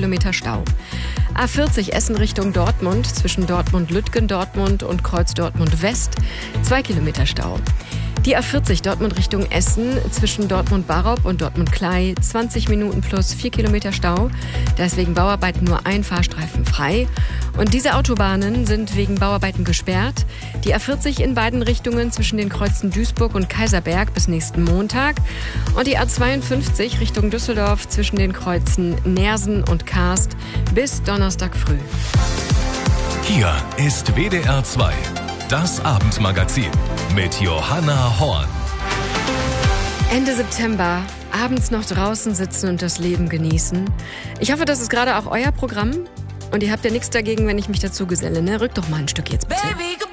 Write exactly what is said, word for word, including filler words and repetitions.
Kilometer Stau. A vierzig Essen Richtung Dortmund zwischen Dortmund-Lütgen, Dortmund und Kreuz Dortmund-West, zwei Kilometer Stau. Die A vierzig Dortmund Richtung Essen zwischen Dortmund-Barop und Dortmund-Klei, zwanzig Minuten plus vier Kilometer Stau. Da ist wegen Bauarbeiten nur ein Fahrstreifen frei. Und diese Autobahnen sind wegen Bauarbeiten gesperrt. Die A vierzig in beiden Richtungen zwischen den Kreuzen Duisburg und Kaiserberg bis nächsten Montag. Und die A zweiundfünfzig Richtung Düsseldorf zwischen den Kreuzen Neersen und Kaast bis Donnerstag früh. Hier ist W D R zwei, das Abendmagazin mit Johanna Horn. Ende September, abends noch draußen sitzen und das Leben genießen. Ich hoffe, das ist gerade auch euer Programm. Und ihr habt ja nichts dagegen, wenn ich mich dazu geselle, ne? Rückt doch mal ein Stück jetzt bitte. Baby.